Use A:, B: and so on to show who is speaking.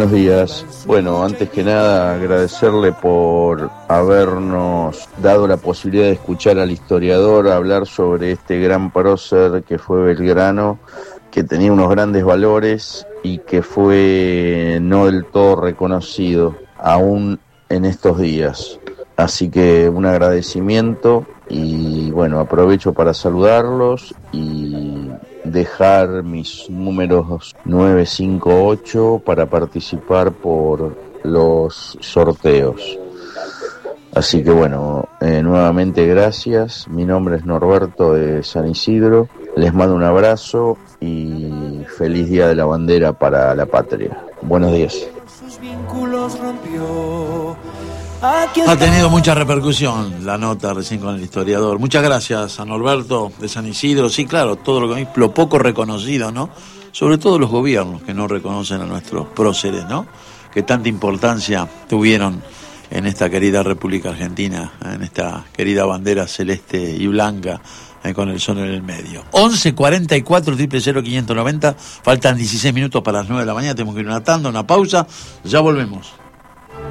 A: Buenos días. Bueno, antes que nada agradecerle por habernos dado la posibilidad de escuchar al historiador hablar sobre este gran prócer que fue Belgrano, que tenía unos grandes valores y que fue no del todo reconocido aún en estos días. Así que un agradecimiento y bueno, aprovecho para saludarlos y dejar mis números 958 para participar por los sorteos. Así que bueno, nuevamente gracias. Mi nombre es Norberto de San Isidro. Les mando un abrazo y feliz Día de la Bandera para la patria. Buenos días.
B: Ha tenido mucha repercusión la nota recién con el historiador. Muchas gracias a Norberto de San Isidro. Sí, claro, todo lo poco reconocido, ¿no? Sobre todo los gobiernos que no reconocen a nuestros próceres, ¿no? Que tanta importancia tuvieron en esta querida República Argentina, en esta querida bandera celeste y blanca, con el sol en el medio. 1144 590. Faltan 16 minutos para las 9 de la mañana. Tenemos que ir a una tanda, una pausa. Ya volvemos.